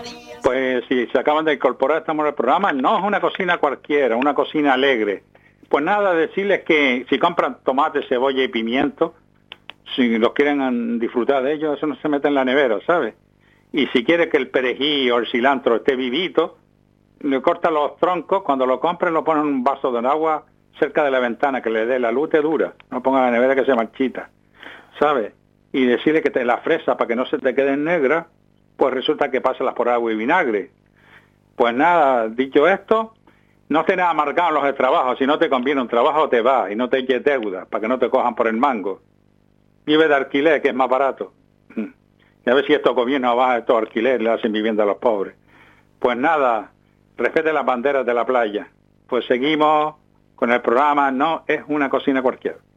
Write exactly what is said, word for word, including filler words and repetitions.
Pues si se acaban de incorporar, estamos en el programa, no es una cocina cualquiera, una cocina alegre. Pues nada, decirles que si compran tomate, cebolla y pimiento, si los quieren disfrutar de ellos, eso no se mete en la nevera, ¿sabes? Y si quiere que el perejil o el cilantro esté vivito, le cortan los troncos, cuando lo compren lo ponen en un vaso de agua cerca de la ventana, que le dé la luz te dura, no ponga la nevera que se marchita, ¿sabes? Y decirle que te la fresa para que no se te quede negra, pues resulta que pásalas por agua y vinagre. Pues nada, dicho esto, no estés nada marcado en los trabajos, si no te conviene un trabajo te vas y no te eches deuda, para que no te cojan por el mango. Vive de alquiler, que es más barato. Y a ver si estos gobiernos bajan estos alquileres, le hacen vivienda a los pobres. Pues nada, respete las banderas de la playa. Pues seguimos con el programa No es una cocina cualquiera.